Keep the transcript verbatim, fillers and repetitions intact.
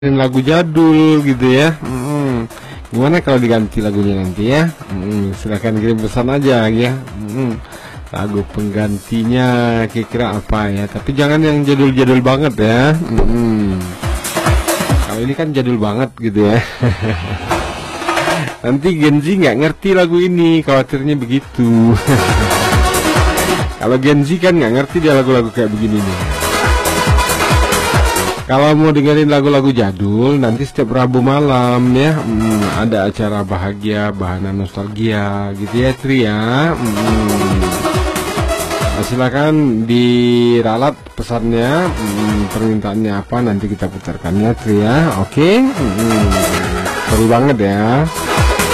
Lagu jadul gitu ya. hmm. Gimana kalau diganti lagunya nanti ya? hmm. Silahkan kirim pesan aja ya. hmm. Lagu penggantinya kira-kira apa ya? Tapi jangan yang jadul-jadul banget ya. hmm. Kalau ini kan jadul banget gitu ya. Nanti Gen Z nggak ngerti lagu ini, khawatirnya begitu. Kalau Gen Z kan nggak ngerti dia lagu-lagu kayak begini nih. Kalau mau dengerin lagu-lagu jadul, nanti setiap Rabu malam ya, hmm, ada acara bahagia, bahana nostalgia gitu ya Tri ya. hmm. Nah, silakan diralat pesannya, hmm, permintaannya apa, nanti kita putarkan ya Tri ya. Oke. hmm. Seru banget ya.